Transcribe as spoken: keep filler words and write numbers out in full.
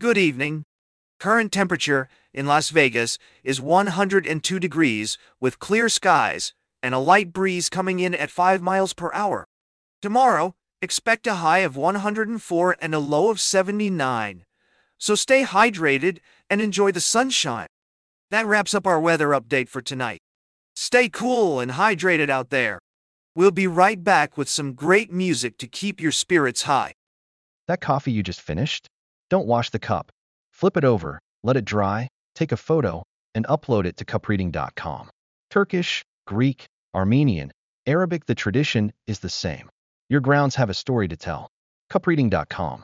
Good evening. Current temperature in Las Vegas is one hundred two degrees with clear skies and a light breeze coming in at five miles per hour. Tomorrow, expect a high of one hundred four and a low of seventy-nine. So stay hydrated and enjoy the sunshine. That wraps up our weather update for tonight. Stay cool and hydrated out there. We'll be right back with some great music to keep your spirits high. That coffee you just finished? Don't wash the cup. Flip it over, let it dry, take a photo, and upload it to cup reading dot com. Turkish, Greek, Armenian, Arabic, the tradition is the same. Your grounds have a story to tell. cup reading dot com.